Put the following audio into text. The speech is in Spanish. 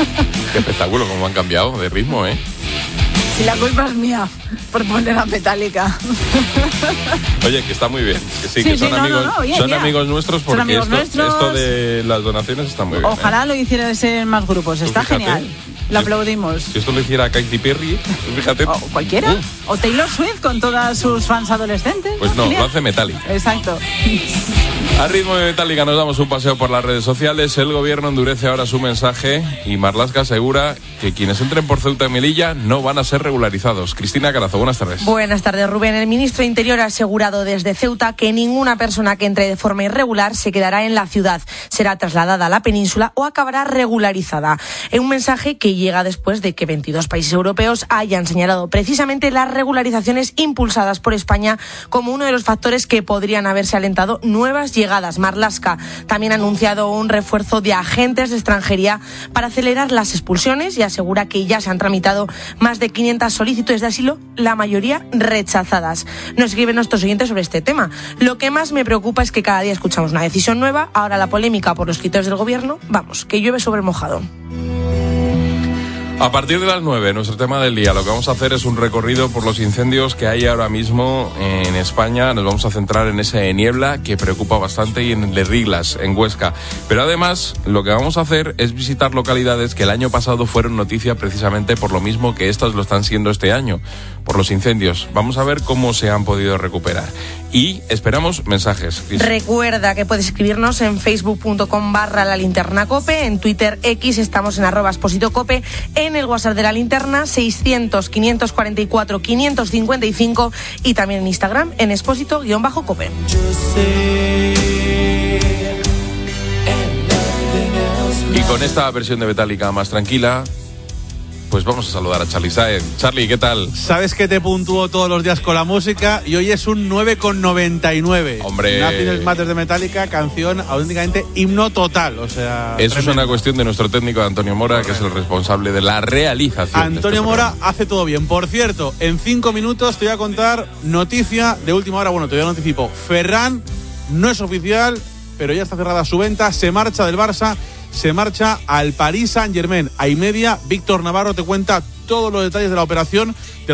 Qué espectáculo, cómo han cambiado de ritmo, ¿eh? Si la culpa es mía por poner a Metallica. Oye, que está muy bien. Que sí, que son amigos, son amigos nuestros, porque amigos esto de las donaciones está muy bien. Ojalá lo hicieras en más grupos, está genial. Lo aplaudimos. Si esto lo hiciera Katy Perry, fíjate. O cualquiera. O Taylor Swift con todas sus fans adolescentes. Pues no, lo hace Metallica. Exacto. A ritmo de Metallica nos damos un paseo por las redes sociales. El gobierno endurece ahora su mensaje y Marlaska asegura que quienes entren por Ceuta y Melilla no van a ser regularizados. Cristina Carazo, buenas tardes. Buenas tardes, Rubén. El ministro de Interior ha asegurado desde Ceuta que ninguna persona que entre de forma irregular se quedará en la ciudad. Será trasladada a la península o acabará regularizada. En un mensaje que llega después de que 22 países europeos hayan señalado precisamente las regularizaciones impulsadas por España como uno de los factores que podrían haberse alentado nuevas llegadas. Marlaska también ha anunciado un refuerzo de agentes de extranjería para acelerar las expulsiones y asegura que ya se han tramitado más de 500 solicitudes de asilo, la mayoría rechazadas. Nos escriben nuestros oyentes sobre este tema. Lo que más me preocupa es que cada día escuchamos una decisión nueva. Ahora la polémica por los criterios del gobierno, vamos, que llueve sobre mojado. A partir de las 9, nuestro tema del día, lo que vamos a hacer es un recorrido por los incendios que hay ahora mismo en España. Nos vamos a centrar en ese de Niebla, que preocupa bastante, y en el de Riglas, en Huesca. Pero además, lo que vamos a hacer es visitar localidades que el año pasado fueron noticia precisamente por lo mismo que estas lo están siendo este año, por los incendios. Vamos a ver cómo se han podido recuperar. Y esperamos mensajes. Recuerda que puedes escribirnos en facebook.com/lalinternacope, en Twitter X estamos en @expositocope, en el WhatsApp de la linterna 600-544-555 y también en Instagram en expósito_cope. Y con esta versión de Metallica más tranquila, pues vamos a saludar a Charly Sáenz. Charly, ¿qué tal? Sabes que te puntúo todos los días con la música y hoy es un 9,99. Hombre. Nothing Matters de Metallica, canción auténticamente himno total. O sea, eso tremendo. Es una cuestión de nuestro técnico Antonio Mora, correcto, que es el responsable de la realización. Antonio Mora hace todo bien. Por cierto, en 5 minutos te voy a contar noticia de última hora. Bueno, te voy a anticipo. Ferran no es oficial, pero ya está cerrada su venta. Se marcha del Barça. Se marcha al Paris Saint-Germain. A y media, Víctor Navarro te cuenta todos los detalles de la operación.